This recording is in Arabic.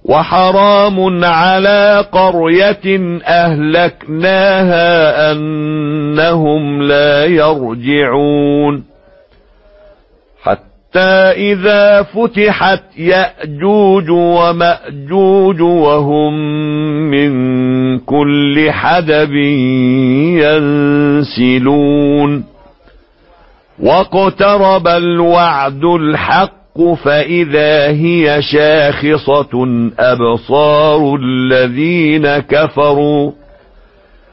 وحرام على قرية أهلكناها أنهم لا يرجعون حتى إذا فتحت يأجوج ومأجوج وهم من كل حدب ينسلون واقترب الوعد الحق فإذا هي شاخصة أبصار الذين كفروا